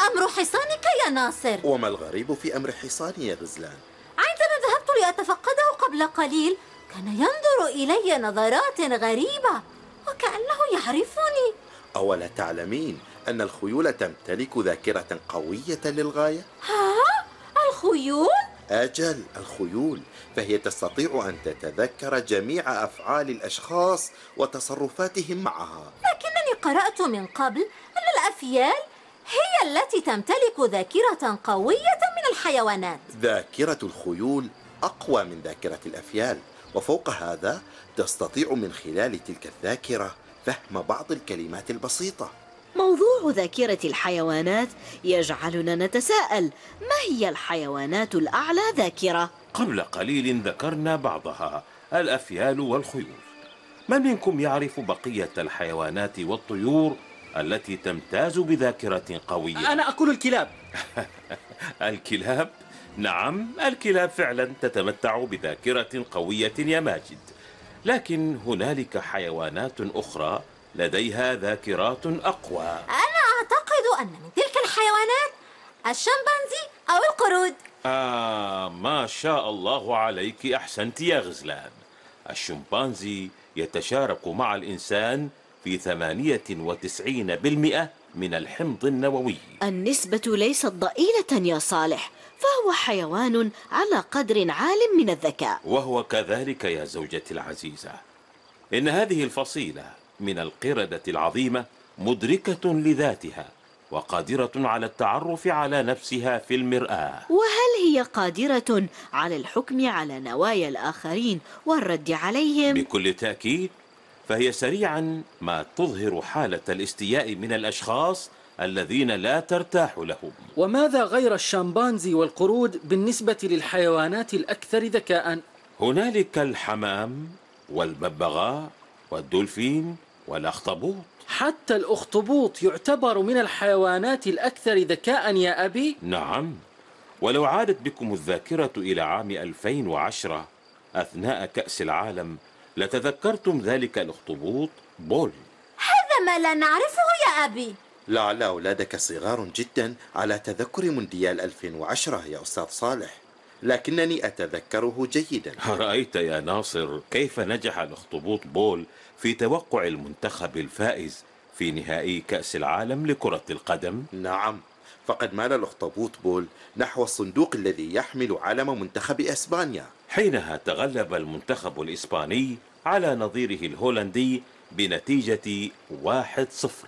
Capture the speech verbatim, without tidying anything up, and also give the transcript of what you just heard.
أمر حصانك يا ناصر؟ وما الغريب في أمر حصاني يا غزلان؟ عندما ذهبت لأتفقده قبل قليل كان ينظر إلي نظرات غريبة وكأنه يعرفني. أولا تعلمين أن الخيول تمتلك ذاكرة قوية للغاية؟ ها؟ الخيول؟ أجل، الخيول، فهي تستطيع أن تتذكر جميع أفعال الأشخاص وتصرفاتهم معها. لكنني قرأت من قبل أن الأفيال هي التي تمتلك ذاكرة قوية من الحيوانات. ذاكرة الخيول أقوى من ذاكرة الأفيال، وفوق هذا تستطيع من خلال تلك الذاكرة فهم بعض الكلمات البسيطة. موضوع ذاكرة الحيوانات يجعلنا نتساءل: ما هي الحيوانات الأعلى ذاكرة؟ قبل قليل ذكرنا بعضها، الأفيال والخيول. من منكم يعرف بقية الحيوانات والطيور التي تمتاز بذاكرة قوية؟ أنا أقول الكلاب. الكلاب؟ نعم، الكلاب فعلا تتمتع بذاكرة قوية يا ماجد، لكن هنالك حيوانات أخرى لديها ذاكرات أقوى. أنا أعتقد أن من تلك الحيوانات الشمبانزي أو القرود. آه، ما شاء الله عليك، أحسنت يا غزلان. الشمبانزي يتشارك مع الإنسان في ثمانية وتسعين بالمئة من الحمض النووي. النسبة ليست ضئيلة يا صالح، فهو حيوان على قدر عال من الذكاء. وهو كذلك يا زوجتي العزيزة. إن هذه الفصيلة من القردة العظيمة مدركة لذاتها وقادرة على التعرف على نفسها في المرآة. وهل هي قادرة على الحكم على نوايا الآخرين والرد عليهم؟ بكل تأكيد، فهي سريعا ما تظهر حالة الاستياء من الأشخاص الذين لا ترتاح لهم. وماذا غير الشمبانزي والقرود بالنسبة للحيوانات الأكثر ذكاء؟ هنالك الحمام والببغاء والدولفين والأخطبوط. حتى الأخطبوط يعتبر من الحيوانات الأكثر ذكاء يا أبي؟ نعم، ولو عادت بكم الذاكرة إلى عام ألفين وعشرة أثناء كأس العالم لتذكرتم ذلك الأخطبوط بول. هذا ما لا نعرفه يا أبي. لعل أولادك صغار جدا على تذكر مونديال ألفين وعشرة يا أستاذ صالح، لكنني أتذكره جيدا. رأيت يا ناصر كيف نجح الأخطبوط بول في توقع المنتخب الفائز في نهائي كأس العالم لكرة القدم؟ نعم، فقد مال الأخطبوط بول نحو الصندوق الذي يحمل علم منتخب إسبانيا. حينها تغلب المنتخب الإسباني على نظيره الهولندي بنتيجة واحد صفر.